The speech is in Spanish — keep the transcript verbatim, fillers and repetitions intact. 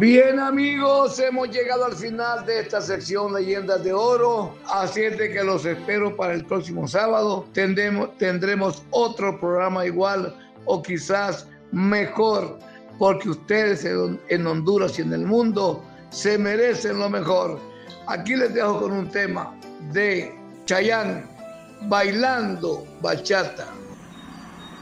Bien amigos, hemos llegado al final de esta sección Leyendas de Oro, así es de que los espero para el próximo sábado. Tendremos, tendremos otro programa igual o quizás mejor, porque ustedes en, en Honduras y en el mundo se merecen lo mejor. Aquí les dejo con un tema de Chayanne, Bailando Bachata.